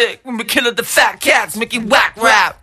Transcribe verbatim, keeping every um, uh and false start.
When we kill the fat cats, making whack rap.